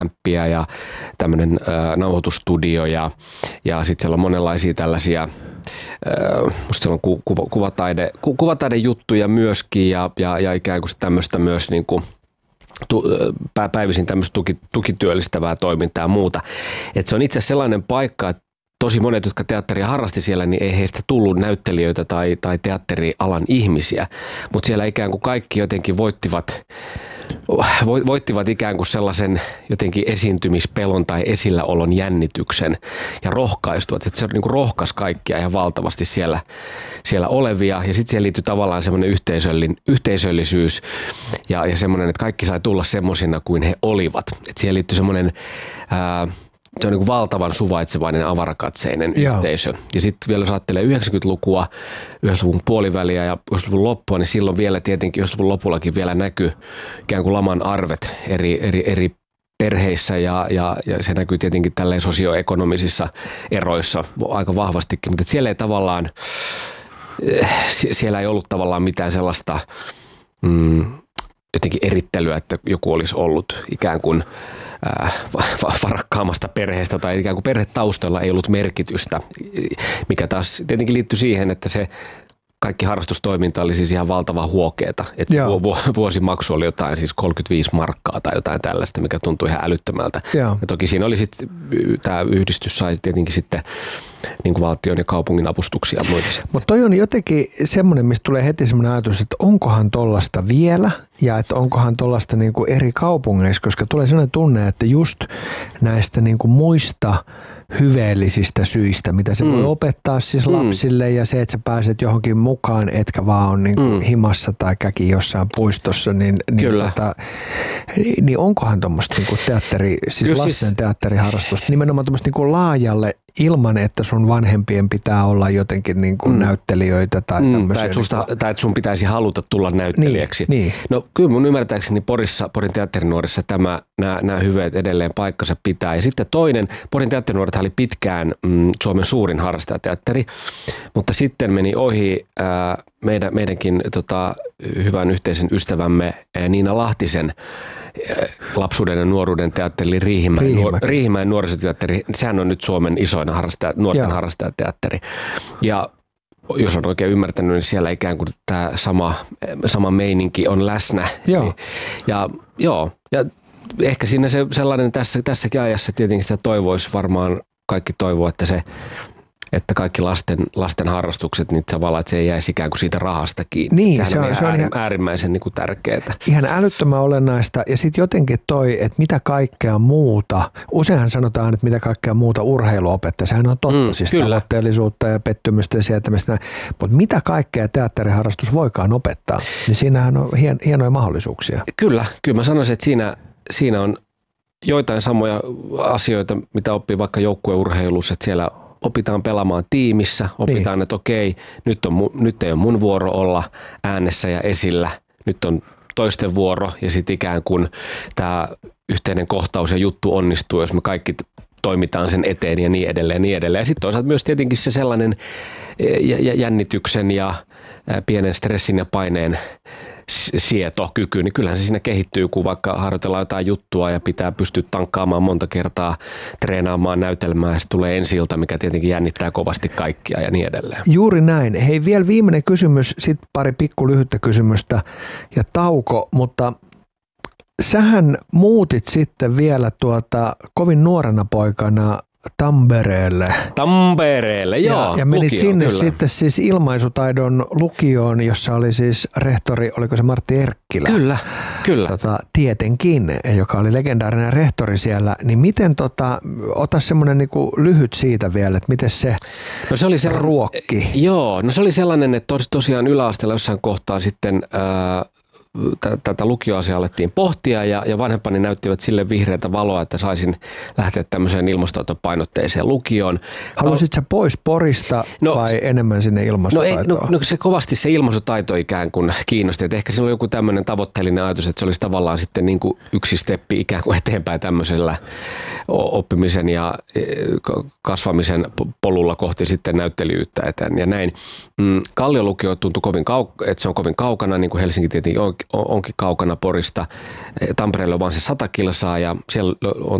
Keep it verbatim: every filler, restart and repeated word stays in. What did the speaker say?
ämppiä ja tämmöinen äh, nauhoitustudio ja, ja sitten siellä on monenlaisia tällaisia, äh, musta siellä on ku, kuva, kuvataide, ku, kuvataidejuttuja myöskin ja, ja, ja ikään kuin tämmöistä myös niin kuin tu, päivisin tämmöistä tuki, tukityöllistävää toimintaa ja muuta. Et se on itse asiassa sellainen paikka, että tosi monet, jotka teatteria harrasti siellä, niin ei heistä tullut näyttelijöitä tai, tai teatterialan ihmisiä, mutta siellä ikään kuin kaikki jotenkin voittivat, voittivat ikään kuin sellaisen jotenkin esiintymispelon tai esilläolon jännityksen ja rohkaistuvat, että se niin kuin rohkaisi kaikkia ihan valtavasti siellä, siellä olevia ja sitten siihen liittyy tavallaan semmoinen yhteisöllisyys ja, ja semmoinen, että kaikki sai tulla semmoisina kuin he olivat, että siihen liittyy semmoinen ää, se on niin kuin valtavan suvaitsevainen, avarakatseinen Joo. yhteisö. Ja sitten vielä jos ajattelee yhdeksänkymmentälukua, yhdeksänkymmentäluvun puoliväliä ja yhdeksänkymmentäluvun loppua, niin silloin vielä tietenkin yhdeksänkymmentäluvun lopullakin vielä näkyy ikään kuin laman arvet eri, eri, eri perheissä ja, ja, ja se näkyy tietenkin tälleen sosioekonomisissa eroissa aika vahvastikin, mutta siellä ei tavallaan, siellä ei ollut tavallaan mitään sellaista mm, jotenkin erittelyä, että joku olisi ollut ikään kuin varakkaamasta perheestä tai ikään kuin perhetaustalla ei ollut merkitystä, mikä taas tietenkin liittyy siihen, että se kaikki harrastustoiminta oli siis ihan valtavan huokeeta. Että vuosimaksu oli jotain siis kolmekymmentäviisi markkaa tai jotain tällaista, mikä tuntui ihan älyttömältä. Joo. Ja toki siinä oli sitten, tämä yhdistys sai tietenkin sitten niin kuin valtion ja kaupungin avustuksia ja muita. Mutta toi on jotenkin semmoinen, mistä tulee heti semmoinen ajatus, että onkohan tollasta vielä ja että onkohan tollasta niin kuin eri kaupungeissa, koska tulee sellainen tunne, että just näistä niin kuin muista hyveellisistä syistä, mitä se mm. voi opettaa siis mm. lapsille ja se, että sä pääset johonkin mukaan, etkä vaan on niin kuin mm. himassa tai käki jossain puistossa, niin, niin, tota, niin onkohan tuommoista niin kuin teatteri, siis Kyllä, lasten siis... teatteriharrastusta nimenomaan tuommoista niin kuin laajalle ilman, että sun vanhempien pitää olla jotenkin niin kuin mm. näyttelijöitä tai mm, tämmöisiä. Tai että, susta, tai että sun pitäisi haluta tulla näyttelijäksi. Niin, niin. No kyllä mun ymmärtääkseni Porissa, Porin teatterinuorissa tämä, nämä, nämä hyveet edelleen paikkansa pitää. Ja sitten toinen, Porin teatterinuoret oli pitkään mm, Suomen suurin harrastajateatteri, mutta sitten meni ohi ää, meidän, meidänkin tota, hyvän yhteisen ystävämme ää, Niina Lahtisen lapsuuden ja nuoruuden teatteri Riihimäen, nuor, Riihimäen nuorisoteatteri. Sehän on nyt Suomen isoin harrastaja, nuorten Joo. harrastajateatteri. Ja jos on oikein ymmärtänyt, niin siellä ikään kuin tämä sama, sama meininki on läsnä. Joo. Ja joo, ja ehkä siinä se sellainen tässä, tässäkin ajassa tietenkin sitä toivoisi varmaan, kaikki toivoo, että se että kaikki lasten, lasten harrastukset, niin tavallaan, että se ei jäisi ikään kuin siitä rahasta kiinni. Niin, Sehän se on, on, se on ihan, äärimmäisen niin kuin tärkeää. Ihan älyttömän olennaista. Ja sitten jotenkin toi, että mitä kaikkea muuta, useinhan sanotaan, että mitä kaikkea muuta urheilu opettaa. Sehän on totta, mm, siis kyllä. tavoitteellisuutta ja pettymystä ja sietämistä. Mutta mitä kaikkea teatteriharrastus voikaan opettaa, niin siinähän on hien, hienoja mahdollisuuksia. Kyllä, kyllä mä sanoisin, että siinä, siinä on joitain samoja asioita, mitä oppii vaikka joukkueurheilussa, että siellä opitaan pelaamaan tiimissä, opitaan, niin. että okei, nyt, on, nyt ei ole mun vuoro olla äänessä ja esillä, nyt on toisten vuoro ja sitten ikään kuin tämä yhteinen kohtaus ja juttu onnistuu, jos me kaikki toimitaan sen eteen ja niin edelleen ja niin edelleen. Ja sitten toisaalta myös tietenkin se sellainen jännityksen ja pienen stressin ja paineen sietokyky, niin kyllähän se siinä kehittyy, kun vaikka harjoitellaan jotain juttua ja pitää pystyä tankkaamaan monta kertaa, treenaamaan näytelmää ja sitten tulee ensi-ilta, mikä tietenkin jännittää kovasti kaikkia ja niin edelleen. Juuri näin. Hei, vielä viimeinen kysymys, sitten pari pikku lyhyttä kysymystä ja tauko, mutta sähän muutit sitten vielä tuota kovin nuorena poikana Tampereelle. Tampereelle, joo. Ja, ja menit lukio, sinne kyllä. sitten siis ilmaisutaidon lukioon, jossa oli siis rehtori, oliko se Martti Erkkilä? Kyllä, kyllä. Tota, tietenkin, joka oli legendaarinen rehtori siellä. Niin miten, tota, ota semmoinen niinku lyhyt siitä vielä, että miten se, no se oli se ruokki? Joo, no se oli sellainen, että tosiaan yläasteella jossain kohtaa sitten Ää, tätä lukioasiaa alettiin pohtia ja, ja vanhempani näyttivät sille vihreätä valoa, että saisin lähteä tämmöiseen ilmastopainotteiseen lukioon. Halusit sä pois Porista no, vai enemmän sinne ilmastotaitoon? No, no, no se kovasti se ilmastotaito ikään kuin kiinnosti, että ehkä siinä oli joku tämmöinen tavoitteellinen ajatus, että se olisi tavallaan sitten niin kuin yksi steppi ikään kuin eteenpäin tämmöisellä oppimisen ja kasvamisen polulla kohti sitten näyttelijyyttä eteen ja näin. Kalliolukio tuntui kovin kaukana, että se on kovin kaukana, niin kuin Helsinki tietenkin on, onkin kaukana Porista. Tampereelle on vaan se sata kilsaa ja siellä on